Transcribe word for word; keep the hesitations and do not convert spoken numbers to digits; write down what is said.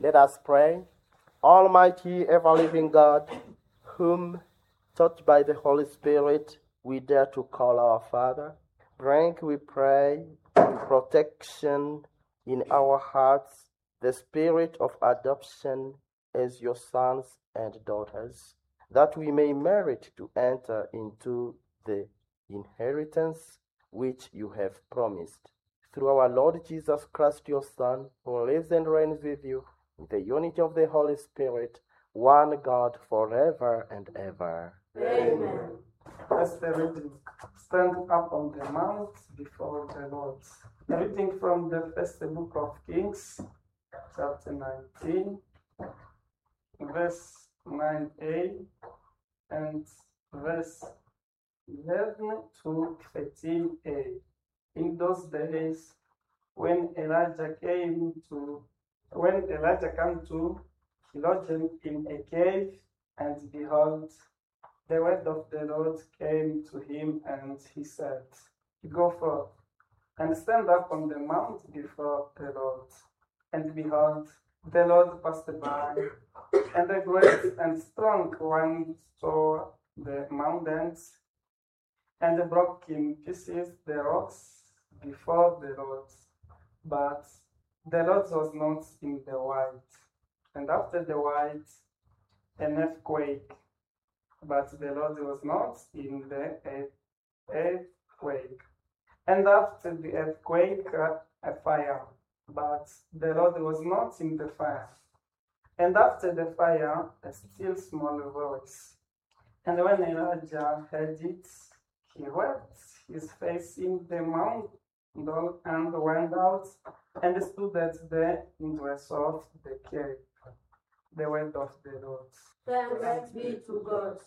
Let us pray. Almighty, ever-living God, whom, taught by the Holy Spirit, we dare to call our Father, bring, we pray, in protection in our hearts the spirit of adoption as your sons and daughters, that we may merit to enter into the inheritance which you have promised. Through our Lord Jesus Christ, your Son, who lives and reigns with you in the unity of the Holy Spirit, one God, forever and ever. Amen. As the reading, stand up on the mount before the Lord. A reading from the first book of Kings, chapter nineteen, verse nine a and verse eleven to thirteen a. In those days, when Elijah came to, when Elijah came to, he lodged in a cave, and behold, the word of the Lord came to him, and he said, "Go forth and stand up on the mount before the Lord." And behold, the Lord passed by, and a great and strong wind tore the mountains, and broke in pieces the rocks before the Lord. But the Lord was not in the wind. And after the wind, an earthquake. But the Lord was not in the earthquake. And after the earthquake, a fire. But the Lord was not in the fire. And after the fire, a still small voice. And when Elijah heard it, he wept his face in the mountain and went out and stood at the entrance of the cave. The word of the Lord. Thanks be to God.